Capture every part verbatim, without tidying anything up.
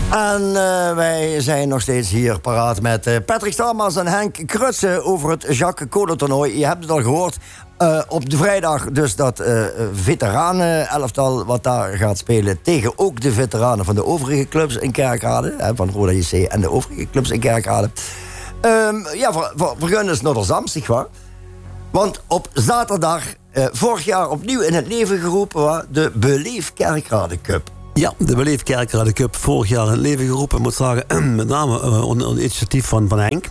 En uh, wij zijn nog steeds hier paraat met uh, Patrick Stamers en Henk Krutse over het Jacques Kolen-toernooi. Je hebt het al gehoord. Uh, op de vrijdag dus dat uh, veteranen-elftal wat daar gaat spelen tegen ook de veteranen van de overige clubs in Kerkrade. Hè, van Roda J C en de overige clubs in Kerkrade. Um, ja, voor, voor, vergun is Noorderzam, zeg maar. Want op zaterdag, uh, vorig jaar opnieuw in het leven geroepen, was de Beleef Kerkrade Cup. Ja, de Beleef Kerkrade Cup vorig jaar in het leven geroepen. Ik moet zeggen, met name uh, onder een initiatief van, van Henk.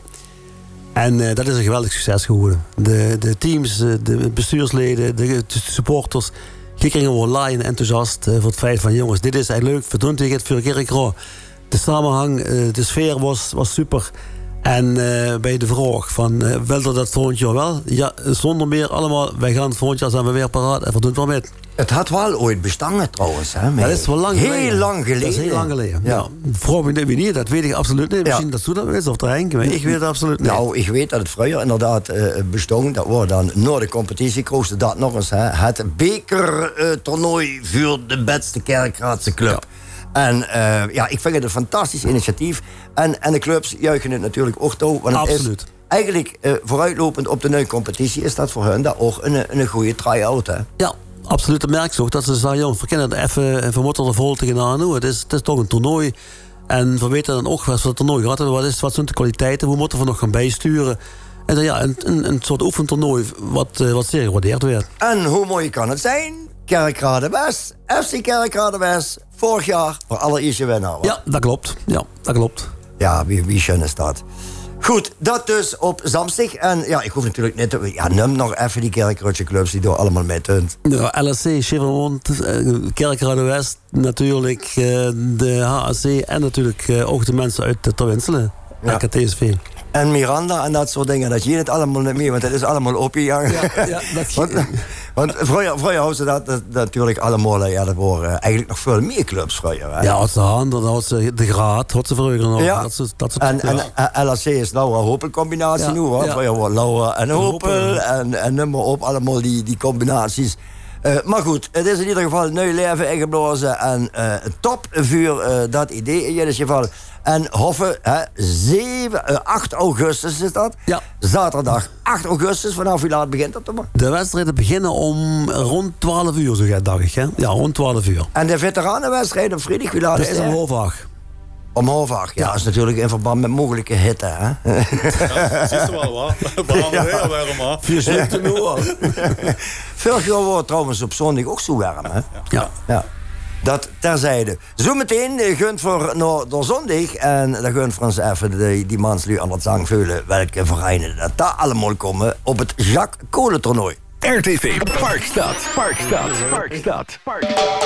En uh, dat is een geweldig succes geworden. De, de teams, de bestuursleden, de, de supporters, die kregen gewoon laaien enthousiast uh, voor het feit van jongens, dit is echt leuk, verdund tegen het voor Kerkrade. De samenhang, uh, de sfeer was, was super. En uh, bij de vraag van, uh, wil dat volgend jaar wel? Ja, zonder meer allemaal, wij gaan volgend jaar zijn we weer paraat en verdund wel met. Het had wel ooit bestaan trouwens. Hè, dat is wel lang geleden. Heel lang geleden. Dat is heel lang geleden. Ja. Ja. Vraag me niet, dat weet ik absoluut niet. Misschien ja. dat zo dat is of de Henk, maar ik weet het absoluut niet. Nou, ik weet dat het vroeger inderdaad uh, bestond. Dat wordt dan na de competitie, kroosde dat nog eens. Hè, het bekertoernooi uh, voor de beste Kerkraadse club. Ja. En uh, ja, ik vind het een fantastisch initiatief. En, en de clubs juichen het natuurlijk ook toe. Want het absoluut. Is eigenlijk uh, vooruitlopend op de nieuwe competitie is dat voor hun dat ook een, een goede try-out. Hè? Ja. Absoluut, dat merk je ook. Dat ze zeggen, jongens, we kunnen het even, even moeten er vol tegenaan doen. Het is, het is toch een toernooi. En we weten dan ook, wat we het toernooi gehad hebben, wat, is, wat zijn de kwaliteiten, hoe moeten we nog gaan bijsturen. En dan ja, een, een, een soort oefentoernooi wat, wat zeer gewaardeerd werd. En hoe mooi kan het zijn? Kerkrade West, F C Kerkrade West, vorig jaar voor allereerste winnaar. Ja, dat klopt. Ja, dat klopt. Ja, wie, wie schön is dat? Goed, dat dus op Zamstig. En ja, ik hoef natuurlijk net te... Ja, noem nog even die Kerkraadse clubs die door allemaal mee tunt. Ja, L S C, Chevermond, Kerkrade West, natuurlijk de H A C en natuurlijk ook de mensen uit de Terwinselen. Ja. R K T S V. En Miranda en dat soort dingen. Dat je het allemaal niet meer, want het is allemaal opgegaan. Ja, ja, dat want want vroeger, vroeger hadden ze dat, dat, dat natuurlijk allemaal... Ja, dat waren eigenlijk nog veel meer clubs vroeger. Hè? Ja, had ze Haan, dan had ze de Graad, had ze vroeger nog. Ja. Dat ze, dat ze, en, ja. en L S C is Laura Hopel combinatie ja, nu. Hoor. Ja. Vroeger waren Laura en Hopel, Hopel. En, en noem maar op, allemaal die, die combinaties. Uh, maar goed, het is in ieder geval een nieuw leven ingeblazen. En uh, top voor uh, dat idee in ieder geval. En Hoffen, hè, zeven, uh, acht augustus is dat. Ja. Zaterdag acht augustus, vanaf hoe laat begint dat dan? De wedstrijden beginnen om rond twaalf uur, zo gaat dacht ik. Hè? Ja, rond twaalf uur. En de veteranenwedstrijd op vrijdag, hoe laat dat is dat? Dat is om half acht. Om half acht, ja. ja. Dat is natuurlijk in verband met mogelijke hitte, hè. Ja, zie je wel wat. Waarom ja. heel warm, hè? Vier zeventig uur. Vorig jaar wordt het trouwens op zondag ook zo warm, hè. Ja. ja. ja. Dat terzijde. Zometeen gunt voor naar de zondag. En dan gunt voor ons even die, die manslu aan het zang vullen. Welke vereinen dat daar allemaal komen op het Jacques Kolen-toernooi. R T V Parkstad. Parkstad. Parkstad. Parkstad.